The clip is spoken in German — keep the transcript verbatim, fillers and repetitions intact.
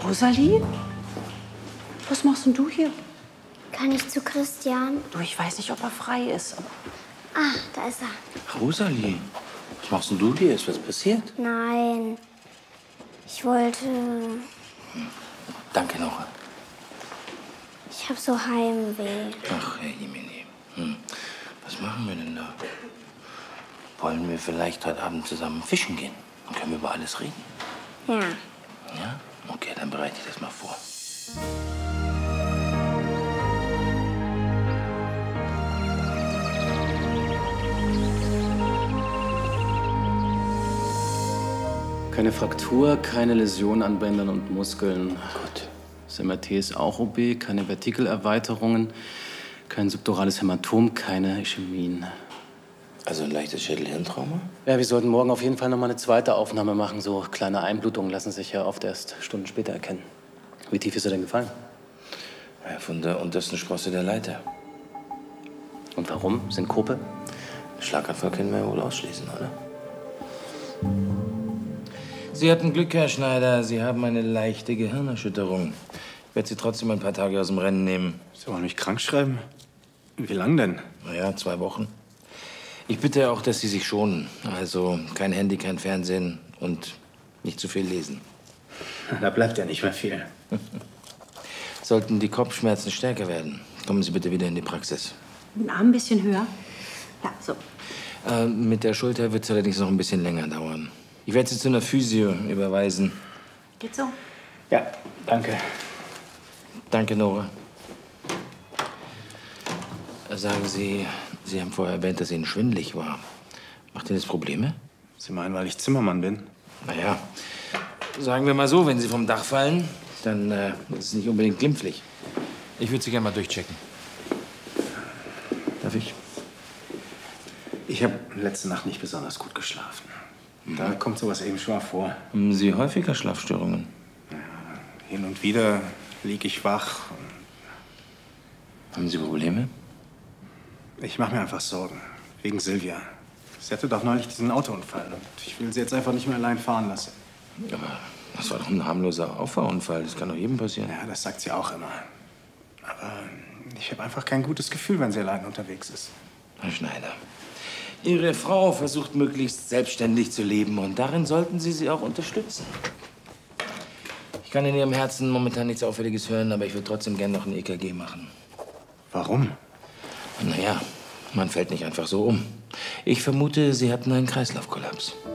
Rosalie? Was machst denn du hier? Kann ich zu Christian? Du, ich weiß nicht, ob er frei ist. Aber Ah, da ist er. Rosalie, was machst denn du hier? Ist was passiert? Nein. Ich wollte... Danke, Nora. Ich habe so Heimweh. Ach, Herr Jemini. Hm. Was machen wir denn da? Wollen wir vielleicht heute Abend zusammen fischen gehen? Dann können wir über alles reden. Ja. Ja? Okay, dann bereite ich das mal vor. Keine Fraktur, keine Läsion an Bändern und Muskeln. Gut. Das M R T ist auch O B, keine Vertikelerweiterungen, kein subdurales Hämatom, keine Ischämien. Also ein leichtes Schädelhirntrauma? Ja, wir sollten morgen auf jeden Fall noch mal eine zweite Aufnahme machen. So kleine Einblutungen lassen sich ja oft erst Stunden später erkennen. Wie tief ist er denn gefallen? Ja, von der untersten Sprosse der Leiter. Und warum? Synkope? Schlaganfall können wir ja wohl ausschließen, oder? Sie hatten Glück, Herr Schneider. Sie haben eine leichte Gehirnerschütterung. Ich werde Sie trotzdem ein paar Tage aus dem Rennen nehmen. Sie wollen mich krank schreiben? Wie lang denn? Na ja, zwei Wochen. Ich bitte auch, dass Sie sich schonen. Also kein Handy, kein Fernsehen und nicht zu viel lesen. Da bleibt ja nicht mehr viel. Sollten die Kopfschmerzen stärker werden, kommen Sie bitte wieder in die Praxis. Den Arm ein bisschen höher. Ja, so. Äh, mit der Schulter wird es allerdings noch ein bisschen länger dauern. Ich werde Sie zu einer Physio überweisen. Geht so? Ja, danke. Danke, Nora. Sagen Sie, Sie haben vorher erwähnt, dass Ihnen schwindelig war. Macht Ihnen das Probleme? Sie meinen, weil ich Zimmermann bin? Naja, sagen wir mal so, wenn Sie vom Dach fallen, dann äh, ist es nicht unbedingt glimpflich. Ich würde Sie gerne mal durchchecken. Darf ich? Ich habe letzte Nacht nicht besonders gut geschlafen. Mhm. Da kommt sowas eben schon mal vor. Haben Sie häufiger Schlafstörungen? Ja, hin und wieder liege ich wach. Haben Sie Probleme? Ich mache mir einfach Sorgen. Wegen Silvia. Sie hatte doch neulich diesen Autounfall. Und ich will sie jetzt einfach nicht mehr allein fahren lassen. Aber das war doch ein harmloser Auffahrunfall. Das kann doch jedem passieren. Ja, das sagt sie auch immer. Aber ich habe einfach kein gutes Gefühl, wenn sie allein unterwegs ist. Herr Schneider, Ihre Frau versucht möglichst selbstständig zu leben. Und darin sollten Sie sie auch unterstützen. Ich kann in Ihrem Herzen momentan nichts Auffälliges hören, aber ich würde trotzdem gerne noch ein E K G machen. Warum? Naja, man fällt nicht einfach so um. Ich vermute, Sie hatten einen Kreislaufkollaps.